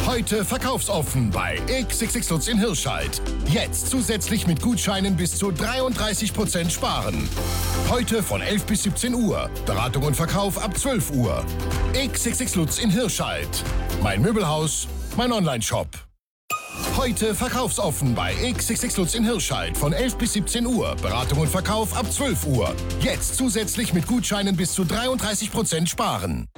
Heute verkaufsoffen bei XXX Lutz in Hirscheid. Jetzt zusätzlich mit Gutscheinen bis zu 33% sparen. Heute von 11 bis 17 Uhr. Beratung und Verkauf ab 12 Uhr. XXX Lutz in Hirscheid. Mein Möbelhaus, mein Onlineshop. Heute verkaufsoffen bei XXX Lutz in Hirscheid von 11 bis 17 Uhr. Beratung und Verkauf ab 12 Uhr. Jetzt zusätzlich mit Gutscheinen bis zu 33% sparen.